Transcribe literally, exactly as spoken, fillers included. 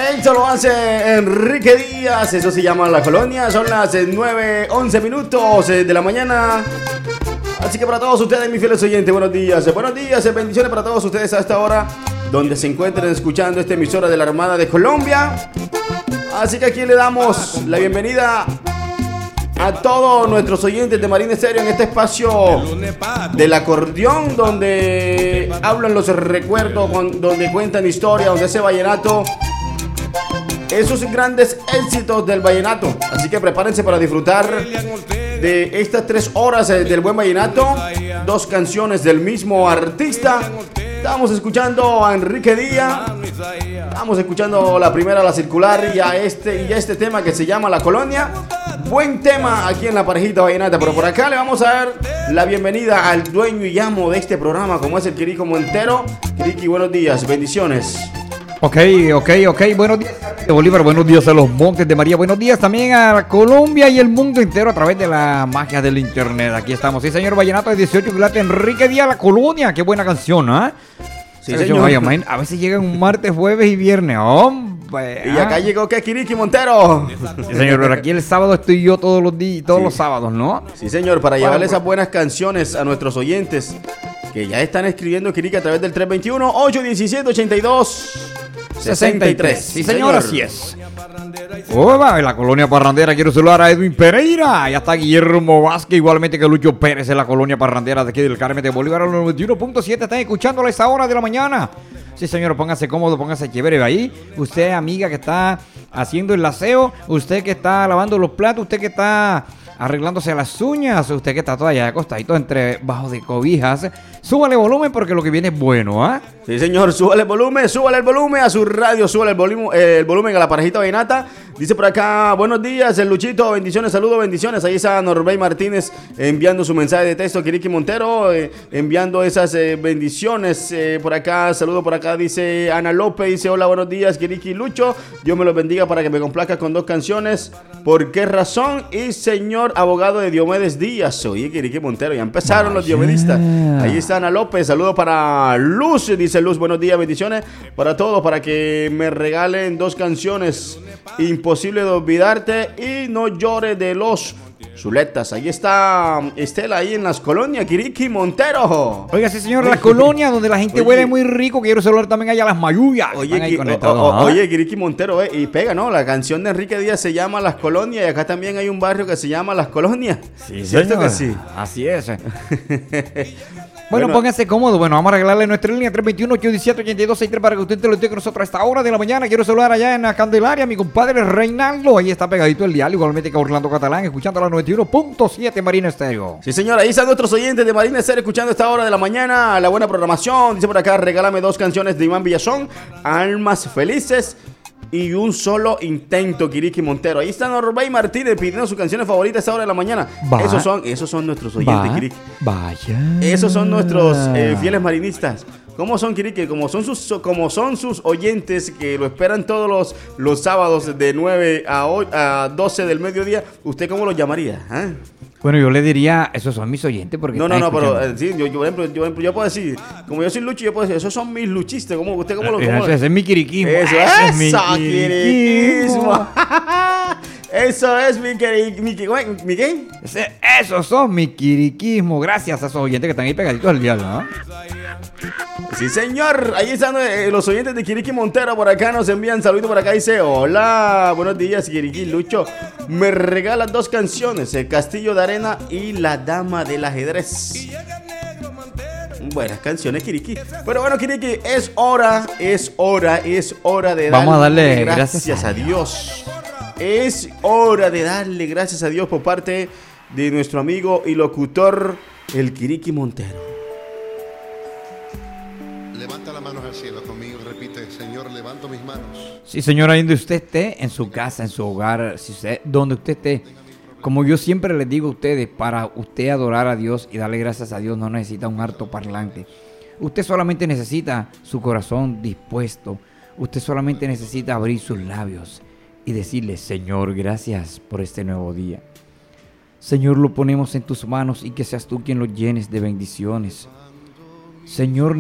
Esto lo hace Enrique Díaz, eso se llama La Colonia. Son las nueve once minutos de la mañana. Así que para todos ustedes, mis fieles oyentes, buenos días. Buenos días, bendiciones para todos ustedes a esta hora, donde se encuentren escuchando esta emisora de la Armada de Colombia. Así que aquí le damos la bienvenida a todos nuestros oyentes de Marina Estéreo en este espacio del acordeón, donde hablan los recuerdos, donde cuentan historias, donde ese vallenato, esos grandes éxitos del vallenato. Así que prepárense para disfrutar de estas tres horas del buen vallenato. Dos canciones del mismo artista. Estamos escuchando a Enrique Díaz. Estamos escuchando la primera, La Circular, y a este, y a este tema que se llama La Colonia. Buen tema aquí en la parejita vallenata. Pero por acá le vamos a dar la bienvenida al dueño y amo de este programa, como es el Quiriqui Montero. Quiriqui, buenos días, bendiciones. Ok, ok, ok. Buenos días de Bolívar, buenos días a los Montes de María, buenos días también a Colombia y el mundo entero a través de la magia del internet. Aquí estamos, sí señor, vallenato de dieciocho quilates, Enrique Díaz, La Colonia. Qué buena canción, ¿ah? ¿eh? Sí, señor. Vaya, man, a veces llegan un martes, jueves y viernes, hombre. Y acá llegó que Quiriqui Montero. Sí señor, pero aquí el sábado estoy yo todos los días, todos sí. los sábados, ¿no? Sí señor, para llevarle esas buenas canciones a nuestros oyentes que ya están escribiendo Quiriqui a través del tres dos uno, ocho uno siete, ocho dos sesenta y tres. Sí, señor, así es. Oh, va, en la Colonia Parrandera quiero saludar a Edwin Pereira. Ya está Guillermo Vázquez, igualmente que Lucho Pérez en la Colonia Parrandera de aquí del Carmen de Bolívar, al noventa y uno punto siete. Están escuchándolo a esta hora de la mañana. Sí, señor, póngase cómodo, póngase chévere ahí. Usted, amiga que está haciendo el aseo, usted que está lavando los platos, usted que está arreglándose las uñas, usted que está todavía acostadito entre bajo de cobijas, súbale volumen porque lo que viene es bueno, ¿ah? ¿eh? Sí, señor, súbale el volumen, súbale el volumen a su radio, súbale el volumen, eh, el volumen a la parejita vallenata. Dice por acá, buenos días, el Luchito, bendiciones, saludos, bendiciones. Ahí está Norbey Martínez enviando su mensaje de texto, Quiriqui Montero, eh, enviando esas eh, bendiciones. Eh, por acá, saludo por acá, dice Ana López, dice hola, buenos días, Quiriqui Lucho. Dios me los bendiga para que me complazca con dos canciones. ¿Por qué razón? Y señor abogado de Diomedes Díaz. Oye, Quiriqui Montero, ya empezaron los diomedistas. Ahí está Ana López, saludo para Luz, dice Luz, buenos días, bendiciones para todos, para que me regalen dos canciones. Imposible de olvidarte y No llore de los Zuletas. Ahí está Estela, ahí en las colonias, Quiriqui Montero. Oiga, sí señor, la colonia donde la gente huele muy rico. Quiero saludar también allá a las Mayullas. Oye, qui- o, o, oye, Quiriqui Montero, eh, y pega, ¿no? La canción de Enrique Díaz se llama Las Colonias, y acá también hay un barrio que se llama Las Colonias. Sí, ¿cierto señor? Que sí? Así es. Bueno, bueno, pónganse cómodo. Bueno, vamos a arreglarle nuestra línea tres dos uno, ocho uno siete, ocho dos seis tres para que usted te lo esté con nosotros a esta hora de la mañana. Quiero saludar allá en la Candelaria a mi compadre Reinaldo. Ahí está pegadito el dial, igualmente que Orlando Catalán, escuchando la noventa y uno punto siete Marina Estéreo. Sí, señor, ahí están nuestros oyentes de Marina Estéreo escuchando a esta hora de la mañana. La buena programación. Dice por acá, regálame dos canciones de Iván Villazón, Almas Felices y Un Solo Intento, Quiriqui Montero. Ahí está Norbey Martínez pidiendo sus canciones favoritas a esta hora de la mañana. Va, esos son esos son nuestros oyentes, Quiriqui. Vaya. Esos son nuestros eh, fieles marinistas. ¿Cómo son, Quiriqui? Como son sus como son sus oyentes que lo esperan todos los, los sábados de nueve a doce del mediodía. ¿Usted cómo los llamaría? ¿Eh? Bueno, yo le diría, esos son mis oyentes porque no, no, no, pero eh, sí, yo, yo, por ejemplo, yo, yo puedo decir, como yo soy Lucho, yo puedo decir, esos son mis luchistas, ¿cómo usted cómo lo cómo? Ese es mi quiriquismo. Eso, ese es mi quiriquismo. Eso es mi quiriquismo. ¿Mi, mi qué? Ese, esos son mi quiriquismo. Gracias a esos oyentes que están ahí pegaditos al diablo, ¿no? Sí, señor. Ahí están eh, los oyentes de Quiriqui Montero. Por acá nos envían saludos. Por acá dice, hola, buenos días, Quiriqui Lucho. Me regalan dos canciones, El Castillo de Arena y La Dama del Ajedrez. Buenas canciones, Quiriqui. Pero bueno, Quiriqui, es hora, es hora, es hora de Vamos a darle gracias, gracias a Dios. Es hora de darle gracias a Dios por parte de nuestro amigo y locutor, el Quiriqui Montero. Levanta las manos al cielo conmigo, repite, Señor, levanto mis manos. Sí, señor, ahí donde usted esté, en su casa, en su hogar, si usted, donde usted esté. Como yo siempre les digo a ustedes, para usted adorar a Dios y darle gracias a Dios no necesita un altoparlante. Usted solamente necesita su corazón dispuesto. Usted solamente necesita abrir sus labios y decirle, Señor, gracias por este nuevo día. Señor, lo ponemos en tus manos y que seas tú quien lo llenes de bendiciones. Señor,